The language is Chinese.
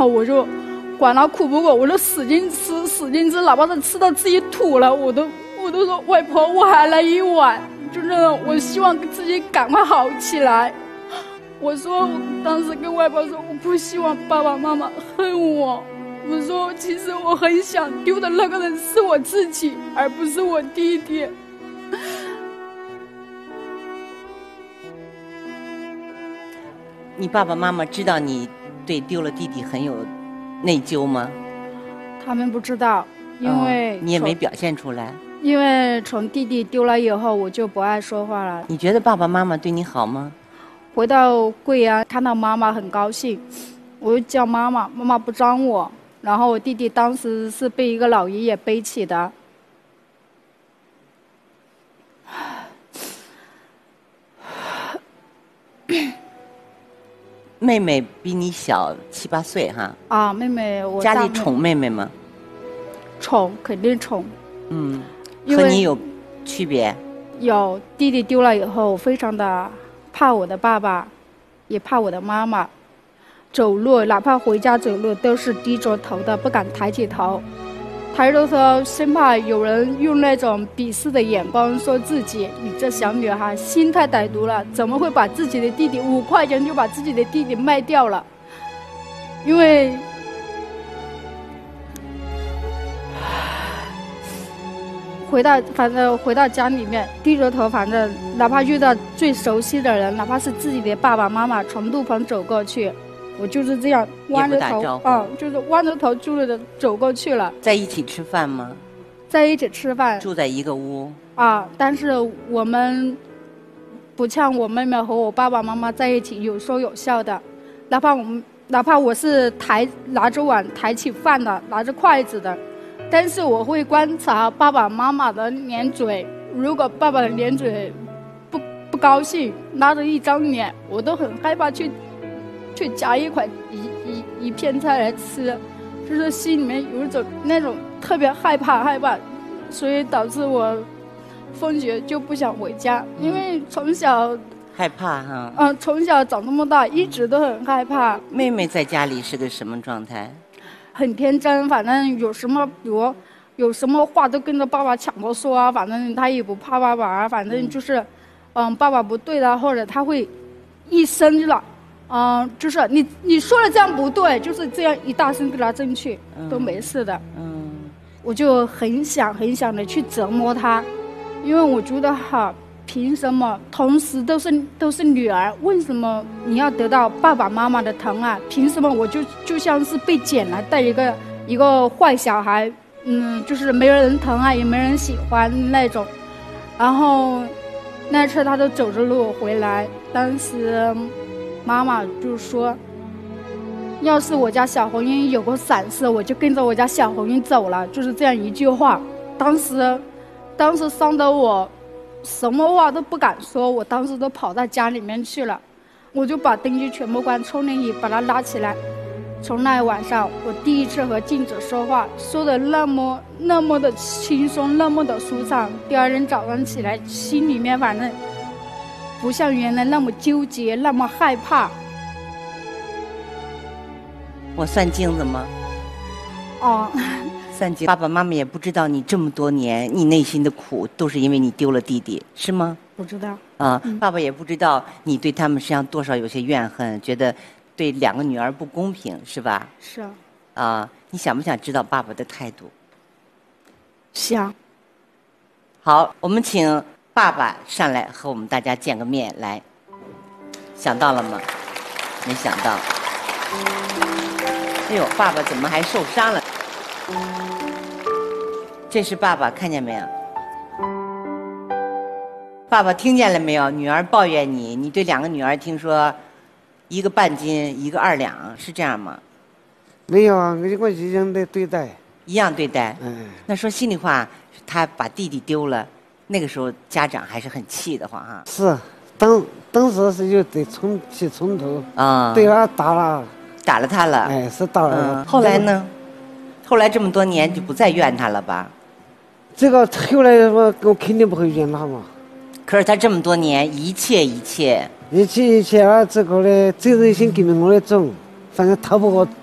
后我就管他苦不苦，我就使劲吃，使劲吃，哪怕是吃到自己吐了，我都说外婆，我还来一碗，就是我希望自己赶快好起来。我说，当时跟外婆说，我不希望爸爸妈妈恨我。我说，其实我很想丢的那个人是我自己，而不是我弟弟。 你爸爸妈妈知道你对丢了弟弟很有内疚吗？ 他们不知道，因为、 你也没表现出来。 因为从弟弟丢了以后，我就不爱说话了。 你觉得爸爸妈妈对你好吗？ 回到贵阳看到妈妈很高兴，我就叫妈妈，妈妈不张我。然后我弟弟当时是被一个老爷爷背起的。 妹妹比你小7、8岁哈。 啊，妹妹，我家里宠妹妹吗？ 宠，肯定宠。 和你有区别？ 有，弟弟丢了以后，非常的怕我的爸爸，也怕我的妈妈。走路，哪怕回家走路，都是低着头的，不敢抬起头。抬着头，生怕有人用那种鄙视的眼光说自己：“你这小女孩心太歹毒了，怎么会把自己的弟弟5块钱就把自己的弟弟卖掉了？”因为反正回到家里面，低着头，反正哪怕遇到最熟悉的人，哪怕是自己的爸爸妈妈，从路旁走过去，我就是这样弯着头，就是弯着头住着走过去了。 在一起吃饭吗？ 在一起吃饭， 住在一个屋。 但是我们不像我妹妹和我爸爸妈妈在一起有说有笑的，哪怕我是拿着碗抬起饭的，拿着筷子的。但是我会观察爸爸妈妈的脸嘴，如果爸爸的脸嘴不高兴，拉着一张脸，我都很害怕去夹一片菜来吃，就是心里面有一种那种特别害怕，所以导致我放学就不想回家，因为从小害怕哈。 从小长这么大，一直都很害怕。 妹妹在家里是个什么状态？ 很天真，反正有什么话都跟着爸爸抢着说啊，反正他也不怕爸爸啊，反正就是，爸爸不对的，或者他会一声了，就是你说的这样不对，就是这样一大声给他争去，都没事的。我就很想的去折磨他，因为我觉得凭什么同时都是女儿，为什么你要得到爸爸妈妈的疼爱？凭什么我就像是被捡来带一个坏小孩，就是没人疼爱也没人喜欢那种。然后那次他就走着路回来，当时妈妈就说，要是我家小红英有个闪失，我就跟着我家小红英走了，就是这样一句话。当时伤得我什么话都不敢说，我当时都跑到家里面去了，我就把灯具全部关，充电椅把它拉起来。从那晚上，我第一次和镜子说话，说的那么的轻松，那么的舒畅。第二天早上起来，心里面反正不像原来那么纠结，那么害怕。 我算镜子吗？算镜。爸爸妈妈也不知道你这么多年你内心的苦都是因为你丢了弟弟，是吗？ 不知道。 爸爸也不知道你对他们实际上多少有些怨恨，觉得对2个女儿不公平，是吧？ 是。 你想不想知道爸爸的态度？ 想。 好，我们请爸爸上来和我们大家见个面来。想到了吗？没想到。哎呦，爸爸怎么还受伤了？这是爸爸，看见没有？爸爸听见了没有？女儿抱怨你，你对2个女儿听说1个半斤，1个2两，是这样吗？ 没有啊，我一样的对待。 一样对待。那说心里话，他把弟弟丢了，那个时候家长还是很气得慌哈。 是，当时是就得起冲突对他打了他了。 是打了。 后来呢？后来这么多年就不再怨他了吧？ 这个后来我肯定不会怨他嘛。 可是他这么多年一切啊，这个呢责任心根本我来种，反正逃不过